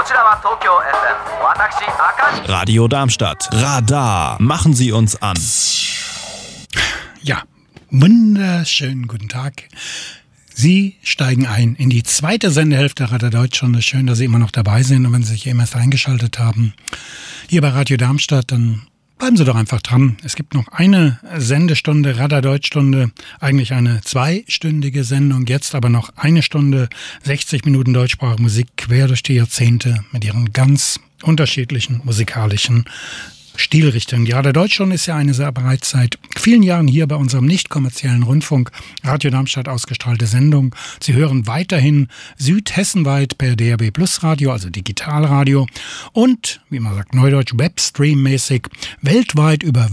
Radio Darmstadt. Radar. Machen Sie uns an. Ja, wunderschönen guten Tag. Sie steigen ein in die zweite Sendehälfte der Radar Deutschstunde. Schön, dass Sie immer noch dabei sind. Und wenn Sie sich eben erst eingeschaltet haben, hier bei Radio Darmstadt, dann bleiben Sie doch einfach dran. Es gibt noch eine Sendestunde, Radar Deutschstunde, eigentlich eine zweistündige Sendung, jetzt aber noch eine Stunde, 60 Minuten deutschsprachige Musik quer durch die Jahrzehnte mit ihren ganz unterschiedlichen musikalischen Stilrichtung. Die Radio Deutschstunde ist ja eine bereits seit vielen Jahren hier bei unserem nicht kommerziellen Rundfunk Radio Darmstadt ausgestrahlte Sendung. Sie hören weiterhin südhessenweit per DAB Plus Radio, also Digitalradio und, wie man sagt, neudeutsch Webstream-mäßig weltweit über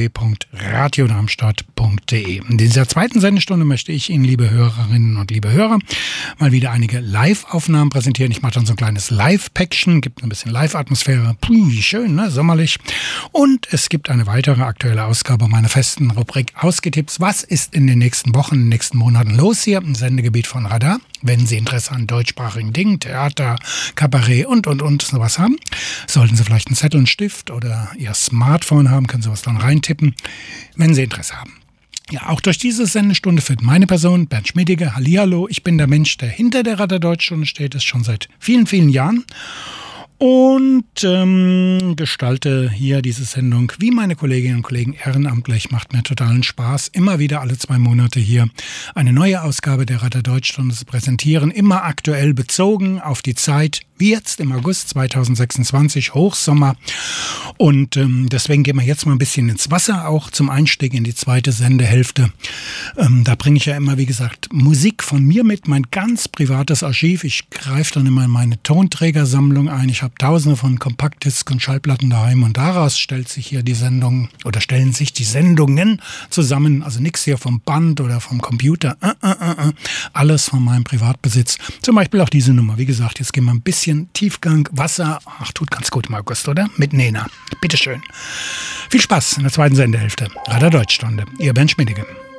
www.radiodarmstadt.de. In dieser zweiten Sendestunde möchte ich Ihnen, liebe Hörerinnen und liebe Hörer, mal wieder einige Live-Aufnahmen präsentieren. Ich mache dann so ein kleines Live-Päckchen, gibt ein bisschen Live-Atmosphäre. Schön, ne? Sommerlich. Und es gibt eine weitere aktuelle Ausgabe meiner festen Rubrik Ausgetippt. Was ist in den nächsten Wochen, in den nächsten Monaten los hier im Sendegebiet von Radar? Wenn Sie Interesse an deutschsprachigen Dingen, Theater, Kabarett und sowas haben, sollten Sie vielleicht einen Zettel, einen Stift oder Ihr Smartphone haben, können Sie was dann reintippen, wenn Sie Interesse haben. Ja, auch durch diese Sendestunde führt meine Person, Bernd Schmidige. Hallihallo, ich bin der Mensch, der hinter der Radar Deutschstunde steht, das schon seit vielen, vielen Jahren. Und gestalte hier diese Sendung wie meine Kolleginnen und Kollegen ehrenamtlich. Macht mir totalen Spaß, immer wieder alle 2 Monate hier eine neue Ausgabe der Radar Deutschstunde zu präsentieren. Immer aktuell bezogen auf die Zeit, wie jetzt im August 2026, Hochsommer. Und deswegen gehen wir jetzt mal ein bisschen ins Wasser, auch zum Einstieg in die zweite Sendehälfte. Da bringe ich ja immer, wie gesagt, Musik von mir mit, mein ganz privates Archiv. Ich greife dann immer in meine Tonträgersammlung ein. Ich habe tausende von Kompaktdiscs und Schallplatten daheim und daraus stellt sich hier die Sendung oder stellen sich die Sendungen zusammen. Also nichts hier vom Band oder vom Computer. Alles von meinem Privatbesitz. Zum Beispiel auch diese Nummer. Wie gesagt, jetzt gehen wir ein bisschen Tiefgang, Wasser. Ach, tut ganz gut im August, oder? Mit Nena. Bitteschön. Viel Spaß in der zweiten Sendehälfte. Radar Deutschstunde. Ihr Bernd Schmidige.